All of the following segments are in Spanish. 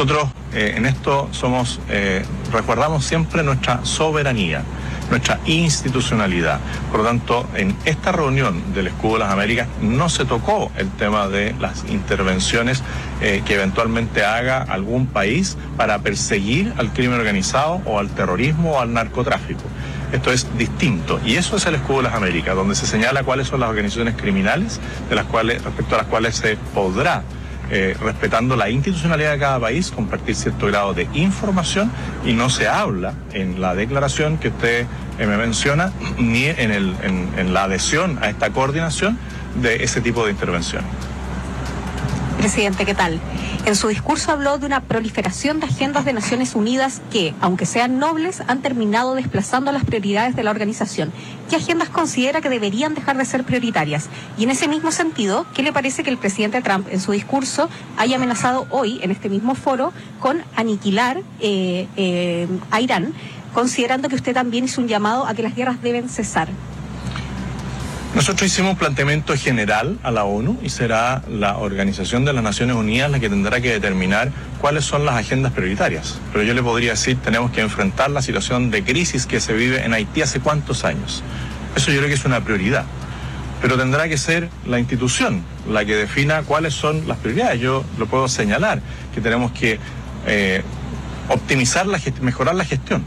Nosotros en esto resguardamos siempre nuestra soberanía, nuestra institucionalidad. Por lo tanto, en esta reunión del Escudo de las Américas no se tocó el tema de las intervenciones que eventualmente haga algún país para perseguir al crimen organizado o al terrorismo o al narcotráfico. Esto es distinto, y eso es el Escudo de las Américas, donde se señala cuáles son las organizaciones criminales respecto a las cuales se podrá, respetando la institucionalidad de cada país, compartir cierto grado de información, y no se habla en la declaración que usted me menciona, ni en la adhesión a esta coordinación de ese tipo de intervención. Presidente, ¿qué tal? En su discurso habló de una proliferación de agendas de Naciones Unidas que, aunque sean nobles, han terminado desplazando las prioridades de la organización. ¿Qué agendas considera que deberían dejar de ser prioritarias? Y en ese mismo sentido, ¿qué le parece que el presidente Trump en su discurso haya amenazado hoy, en este mismo foro, con aniquilar a Irán, considerando que usted también hizo un llamado a que las guerras deben cesar? Nosotros hicimos un planteamiento general a la ONU y será la Organización de las Naciones Unidas la que tendrá que determinar cuáles son las agendas prioritarias. Pero yo le podría decir, tenemos que enfrentar la situación de crisis que se vive en Haití hace cuántos años. Eso yo creo que es una prioridad. Pero tendrá que ser la institución la que defina cuáles son las prioridades. Yo lo puedo señalar, que tenemos que optimizar mejorar la gestión.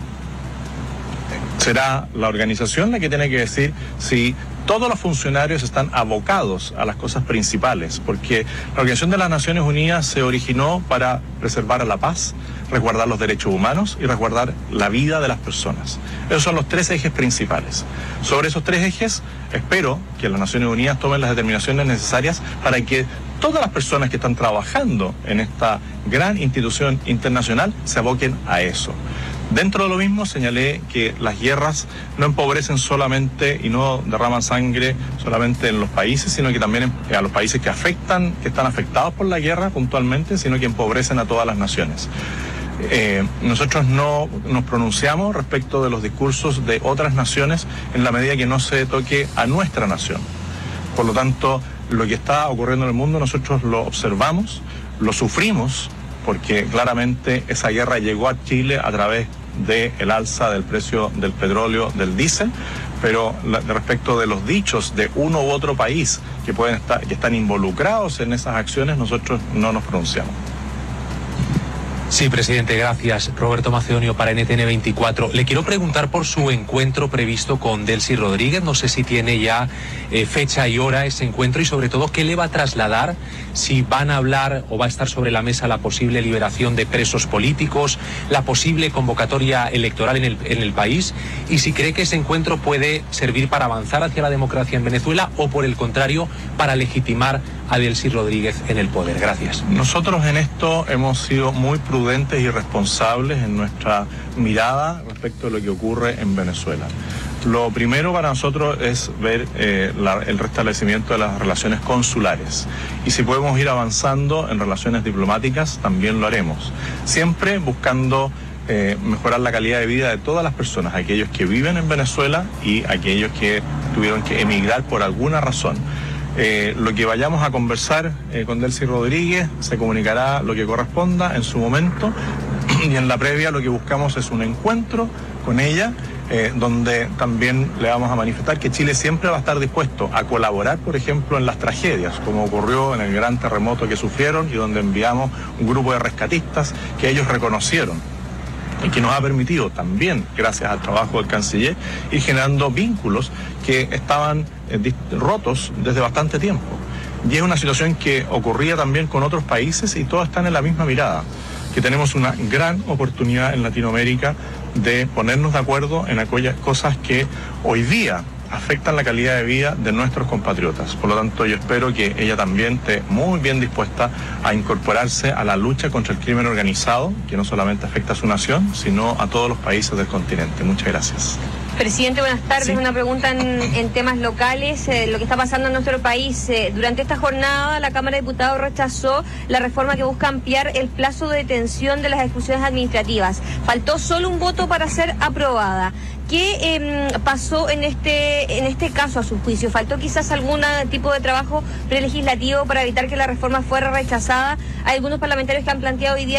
Será la organización la que tiene que decir si todos los funcionarios están abocados a las cosas principales, porque la Organización de las Naciones Unidas se originó para preservar la paz, resguardar los derechos humanos y resguardar la vida de las personas. Esos son los tres ejes principales. Sobre esos tres ejes, espero que las Naciones Unidas tomen las determinaciones necesarias para que todas las personas que están trabajando en esta gran institución internacional se aboquen a eso. Dentro de lo mismo señalé que las guerras no empobrecen solamente y no derraman sangre solamente en los países, sino que también a los países que están afectados por la guerra puntualmente, sino que empobrecen a todas las naciones. Nosotros no nos pronunciamos respecto de los discursos de otras naciones en la medida que no se toque a nuestra nación. Por lo tanto, lo que está ocurriendo en el mundo nosotros lo observamos, lo sufrimos, porque claramente esa guerra llegó a Chile a través del alza del precio del petróleo, del diésel, pero respecto de los dichos de uno u otro país que están involucrados en esas acciones, nosotros no nos pronunciamos. Sí, presidente, gracias. Roberto Macedonio para NTN 24. Le quiero preguntar por su encuentro previsto con Delcy Rodríguez. No sé si tiene ya fecha y hora ese encuentro, y sobre todo qué le va a trasladar, si van a hablar o va a estar sobre la mesa la posible liberación de presos políticos, la posible convocatoria electoral en el país, y si cree que ese encuentro puede servir para avanzar hacia la democracia en Venezuela o, por el contrario, para legitimar a Delcy Rodríguez en el poder. Gracias. Nosotros en esto hemos sido muy prudentes y responsables en nuestra mirada respecto de lo que ocurre en Venezuela. Lo primero para nosotros es ver el restablecimiento de las relaciones consulares, y si podemos ir avanzando en relaciones diplomáticas también lo haremos, siempre buscando mejorar la calidad de vida de todas las personas, aquellos que viven en Venezuela y aquellos que tuvieron que emigrar por alguna razón. Lo que vayamos a conversar con Delcy Rodríguez se comunicará lo que corresponda en su momento, y en la previa lo que buscamos es un encuentro con ella, donde también le vamos a manifestar que Chile siempre va a estar dispuesto a colaborar, por ejemplo, en las tragedias, como ocurrió en el gran terremoto que sufrieron, y donde enviamos un grupo de rescatistas que ellos reconocieron, y que nos ha permitido también, gracias al trabajo del canciller, ir generando vínculos que estaban rotos desde bastante tiempo. Y es una situación que ocurría también con otros países, y todos están en la misma mirada, que tenemos una gran oportunidad en Latinoamérica de ponernos de acuerdo en aquellas cosas que hoy día afectan la calidad de vida de nuestros compatriotas. Por lo tanto, yo espero que ella también esté muy bien dispuesta a incorporarse a la lucha contra el crimen organizado, que no solamente afecta a su nación, sino a todos los países del continente. Muchas gracias. Presidente, buenas tardes. Sí. Una pregunta en temas locales, lo que está pasando en nuestro país. Durante esta jornada, la Cámara de Diputados rechazó la reforma que busca ampliar el plazo de detención de las expulsiones administrativas. Faltó solo un voto para ser aprobada. ¿Qué pasó en este caso, a su juicio? ¿Faltó quizás algún tipo de trabajo prelegislativo para evitar que la reforma fuera rechazada? Hay algunos parlamentarios que han planteado hoy día